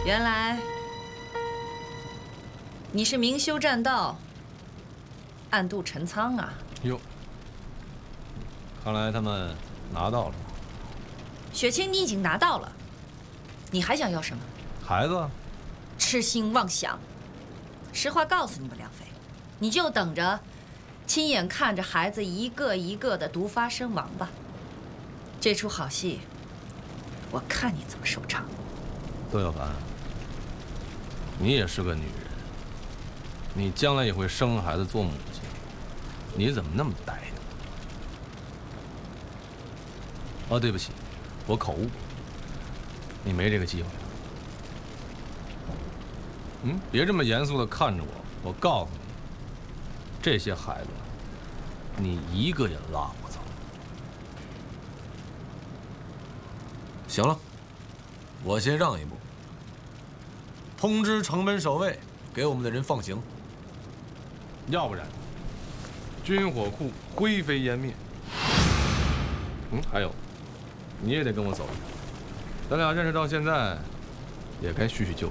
原来你是明修栈道，暗度陈仓啊！ 哟，看来他们拿到了。 雪清，你已经拿到了，你还想要什么？ 孩子？ 痴心妄想！实话告诉你们，梁妃，你就等着亲眼看着孩子一个一个的毒发身亡吧。这出好戏，我看你怎么收场。 窦小凡，你也是个女人，你将来也会生孩子做母亲，你怎么那么呆呢？哦，对不起，我口误，你没这个机会。别这么严肃地看着我，我告诉你，这些孩子，你一个也拉不走。 行了，我先让一步，通知城门守卫，给我们的人放行。 要不然，军火库灰飞烟灭。还有，你也得跟我走一趟，咱俩认识到现在，也该叙叙旧。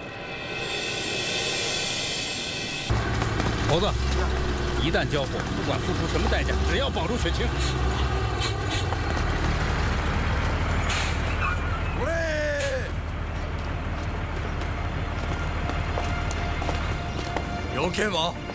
猴子，一旦交火，不管付出什么代价，只要保住雪清。 喂，有天王。